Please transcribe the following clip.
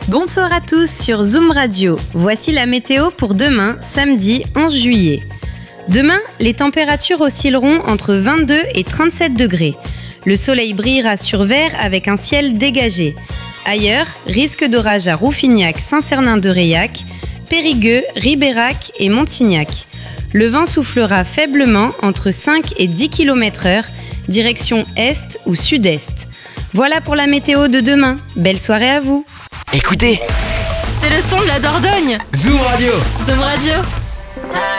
Bonsoir à tous sur Zoom Radio. Voici la météo pour demain, samedi 11 juillet. Demain, les températures oscilleront entre 22 et 37 degrés. Le soleil brillera sur vert avec un ciel dégagé. Ailleurs, risque d'orage à Rouffignac, Saint-Cernin-de-Réac, Périgueux, Ribérac et Montignac. Le vent soufflera faiblement entre 5 et 10 km/h, direction est ou sud-est. Voilà pour la météo de demain. Belle soirée à vous. Écoutez, C'est le son de la Dordogne. Zoom Radio. Zoom Radio.